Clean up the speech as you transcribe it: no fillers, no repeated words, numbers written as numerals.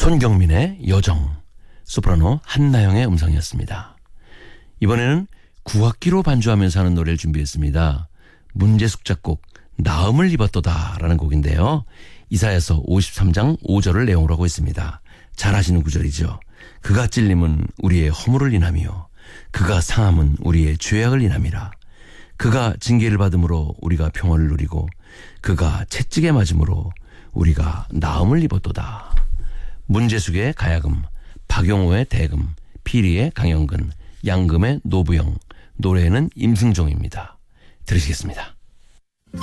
손경민의 여정, 소프라노 한나영의 음성이었습니다. 이번에는 구악기로 반주하면서 하는 노래를 준비했습니다. 문제숙 작곡 나음을 입었도다 라는 곡인데요. 이사야서 53장 5절을 내용으로 하고 있습니다. 잘 아시는 구절이죠. 그가 찔림은 우리의 허물을 인함이요 그가 상함은 우리의 죄악을 인함이라. 그가 징계를 받음으로 우리가 평화를 누리고 그가 채찍에 맞음으로 우리가 나음을 입었도다. 문제숙의 가야금, 박용호의 대금, 피리의 강영근, 양금의 노부영, 노래는 임승종입니다. 들으시겠습니다.